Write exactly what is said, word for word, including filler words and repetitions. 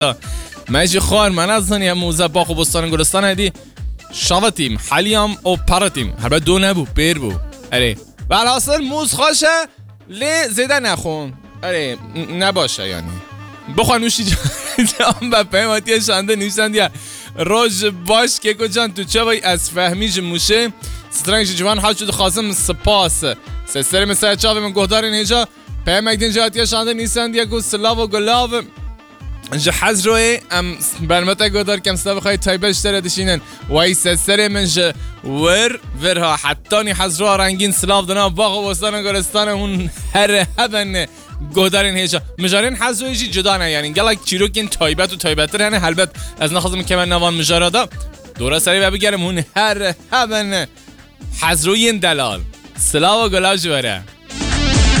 ماشي خوار من از زنی موزه باخ و بستان گلستان هدی شاوتیم حلیم و پرتیم هر دو نبو بیر بو اره ولی اصلا موز خوشه لی زیده نخون اره نباشه یعنی بخواه نوشی جان با پیماتی شانده نیوشند یا روش باش که کجان تو چه بای از فهمیج موشه سترنگش جوان حال شد خواستم سپاس سستر مثل چاوه من گهدارین هجا پیمک دین جاتی شانده نیوشند یا گو سلاو و گلاو انجا حز روی ام برمتا گودار کم ستا بخوای تایبش داره دشینن وای سسره منجا ور ورها حتی نی حز روی رنگین سلاف دنا باغ و بستان گرستان اون هر هبن گودارین هیچا مجارین حز رویشی جدا نه یعنی گلک چیروکین تایبت و تایبتر هنه حلبت از نخواستم که من نوان مجارادا دورا سری و بگرم اون هر هبن حز روی دلال سلاو و گلاو جواره